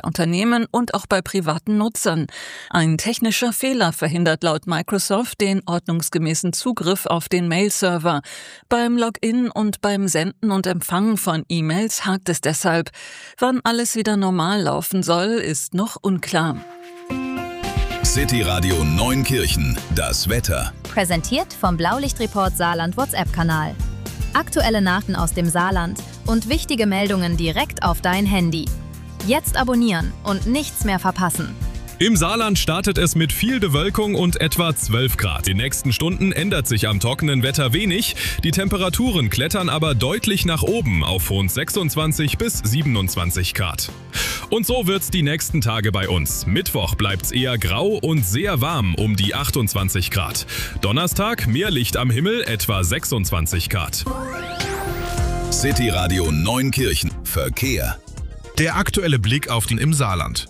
Unternehmen und auch bei privaten Nutzern. Ein technischer Fehler verhindert laut Microsoft den ordnungsgemäßen Zugriff auf den Mail-Server. Beim Login und beim Senden und Empfangen von E-Mails hakt es deshalb. Wann alles wieder normal laufen soll, ist noch unklar. City Radio Neunkirchen, das Wetter. Präsentiert vom Blaulichtreport Saarland WhatsApp-Kanal. Aktuelle Nachrichten aus dem Saarland und wichtige Meldungen direkt auf dein Handy. Jetzt abonnieren und nichts mehr verpassen. Im Saarland startet es mit viel Bewölkung und etwa 12 Grad. In den nächsten Stunden ändert sich am trockenen Wetter wenig. Die Temperaturen klettern aber deutlich nach oben auf rund 26 bis 27 Grad. Und so wird's die nächsten Tage bei uns. Mittwoch bleibt's eher grau und sehr warm um die 28 Grad. Donnerstag mehr Licht am Himmel, etwa 26 Grad. City Radio Neunkirchen. Verkehr. Der aktuelle Blick auf den im Saarland.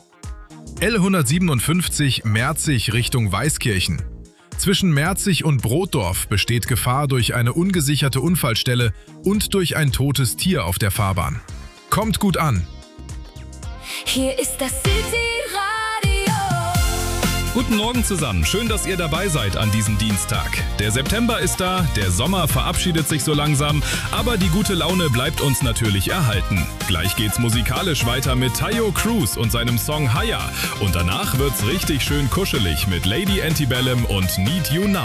L157 Merzig Richtung Weißkirchen. Zwischen Merzig und Brotdorf besteht Gefahr durch eine ungesicherte Unfallstelle und durch ein totes Tier auf der Fahrbahn. Kommt gut an! Hier ist das City Radio. Guten Morgen zusammen, schön, dass ihr dabei seid an diesem Dienstag. Der September ist da, der Sommer verabschiedet sich so langsam, aber die gute Laune bleibt uns natürlich erhalten. Gleich geht's musikalisch weiter mit Tayo Cruz und seinem Song Higher. Und danach wird's richtig schön kuschelig mit Lady Antebellum und Need You Now.